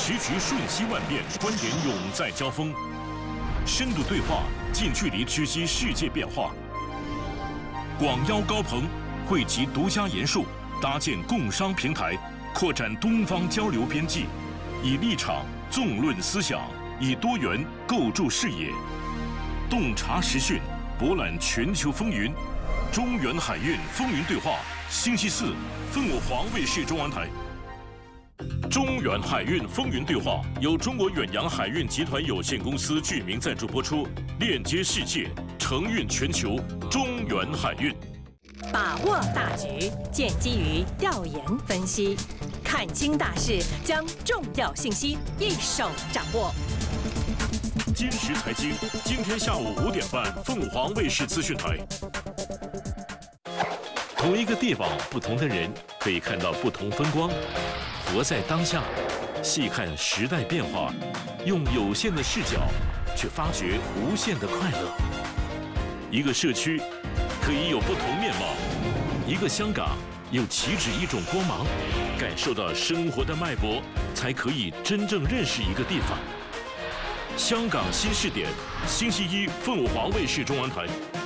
时局瞬息万变，观点永在交锋，深度对话，近距离直击世界变化。广邀高朋，汇集独家研述，搭建共商平台，扩展东方交流边际，以立场纵论思想，以多元构筑视野，洞察时讯，博览全球风云。中原海运风云对话，星期四，凤凰卫视中文台。中原海运风云对话由中国远洋海运集团有限公司具名赞助播出，链接世界，承运全球。中原海运， 把握大局，建基于调研分析，看清大势，将重要信息一手掌握。 今时财经，今天下午5点半，凤凰卫视资讯台。同一个地方，不同的人可以看到不同风光。活在当下，细看时代变化，用有限的视角去发掘无限的快乐。一个社区可以有不同面貌，一个香港有岂止一种光芒。感受到生活的脉搏，才可以真正认识一个地方。香港新视点，星期一凤凰卫视中文台。